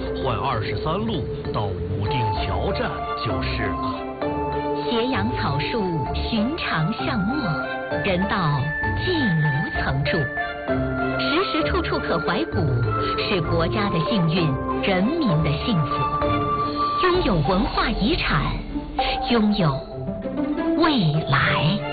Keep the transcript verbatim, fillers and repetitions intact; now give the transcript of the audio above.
换二十三路到武定桥站就是了。 斜阳草树，寻常巷陌，人到寂无层处，时时处处可怀古，是国家的幸运，人民的幸福。拥有文化遗产，拥有未来。